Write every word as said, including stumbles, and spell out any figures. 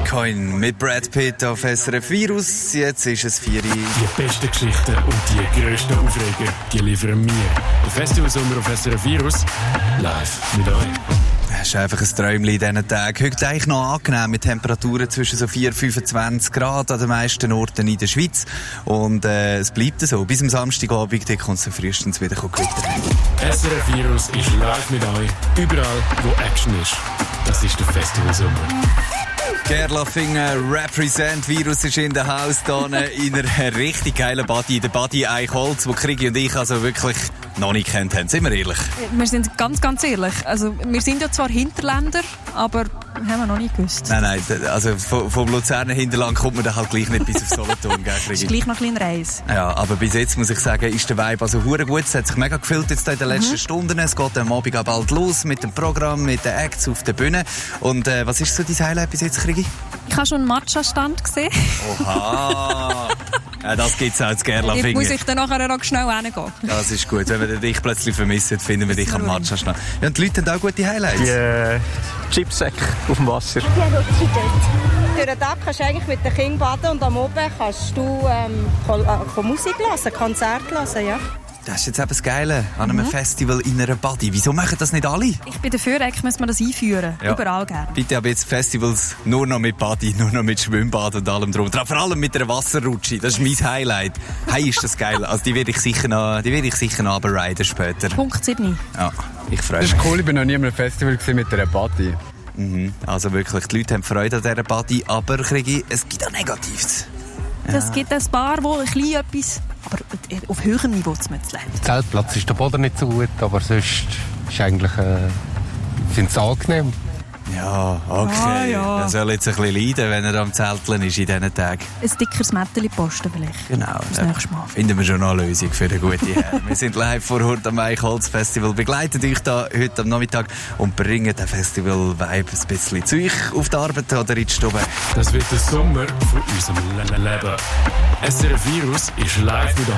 Bitcoin mit Brad Pitt auf S R F Virus. Jetzt ist es vier Uhr. Die besten Geschichten und die grössten Aufreger, die liefern wir. Der Festivalsommer auf S R F Virus. Live mit euch. Das ist einfach ein Träumchen in diesen Tagen. Heute eigentlich noch angenehm mit Temperaturen zwischen so vier und fünfundzwanzig Grad an den meisten Orten in der Schweiz. Und äh, es bleibt so. Bis am Samstagabend, da kommt es frühestens wieder gewittern. S R F Virus ist live mit euch. Überall, wo Action ist. Das ist der Festivalsommer. Gerlafingen Represent Virus ist in der Haus hier in einer richtig geilen Body. Der Body Eichholz, wo Krigi und ich also wirklich noch nicht kennt haben. Sind wir ehrlich? Wir sind ganz, ganz ehrlich. Also, wir sind ja zwar Hinterländer, aber haben wir noch nicht gewusst. Nein, nein, also vom, vom Luzerner Hinterland kommt man dann halt gleich nicht bis auf Solothurn, gell, Krigi? Ist gleich noch ein bisschen Reis. Ja, aber bis jetzt muss ich sagen, ist der Vibe also hure gut. Es hat sich mega gefüllt jetzt in den letzten mhm. Stunden. Es geht am Abend auch bald los mit dem Programm, mit den Acts auf der Bühne. Und äh, was ist so dein Highlight bis jetzt, Krigi? Ich habe schon einen Matcha-Stand gesehen. Oha! Ja, das gibt es auch zu Gerlafingen. Jetzt muss ich dann nachher noch schnell hingehen. Das ist gut. Wenn wir dich plötzlich vermissen, finden wir dich am Matcha-Stand. Ja, und die Leute haben auch gute Highlights. Die äh, Chipsäcke auf dem Wasser. Ja, Rutschi dort. Durch den Tag kannst du eigentlich mit den Kindern baden und am Abend kannst du ähm, Musik hören, Konzerte hören, ja. Das ist jetzt eben das Geile an einem mhm. Festival in einer Body. Wieso machen das nicht alle? Ich bin dafür, eigentlich müssen wir das einführen. Ja. Überall gerne. Bitte aber jetzt Festivals nur noch mit Body, nur noch mit Schwimmbad und allem drum. Vor allem mit einer Wasserrutsche. Das ist mein Highlight. Hey, ist das geil. Also die werde ich sicher noch, die werde ich sicher noch riden später. Punkt sieben. Ja, ich freue mich. Das ist cool, ich bin noch nie an einem Festival mit einer Body. Mhm. Also wirklich, die Leute haben Freude an dieser Body, aber Krigi, es gibt auch Negatives. Ja. Es gibt ein paar, die ein bisschen etwas, aber auf höherem Niveau zu metzeln. Der Zeltplatz ist der Boden nicht so gut, aber sonst ist eigentlich, äh, finde es angenehm. Ja, okay. Ah, ja. Er soll jetzt ein bisschen leiden, wenn er am Zelteln ist in diesen Tagen. Ein dickeres Mätteli posten vielleicht. Genau. Das nächste Mal. Finden wir schon noch eine Lösung für eine gute Herr. Wir sind live vor Ort am Eichholz Festival, begleiten euch da heute am Nachmittag und bringen den Festival-Vibe ein bisschen zu euch auf die Arbeit oder in die Stube. Das wird der Sommer von unserem Leben. S R F Virus ist live mit